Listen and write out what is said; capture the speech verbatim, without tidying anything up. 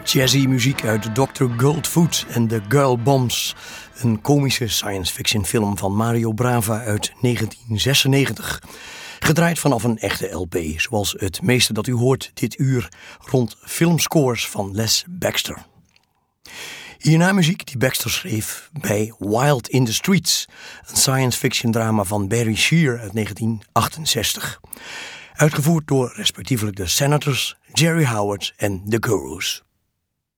Jazzy muziek uit doctor Goldfoot en The Girl Bombs. Een komische science fiction film van Mario Bava uit negentien zesennegentig. Gedraaid vanaf een echte L P, zoals het meeste dat u hoort dit uur rond filmscores van Les Baxter. Hierna muziek die Baxter schreef bij Wild in the Streets, een science fiction drama van Barry Shear uit negentien achtenzestig. Uitgevoerd door respectievelijk de Senators, Jerry Howard en The Gurus.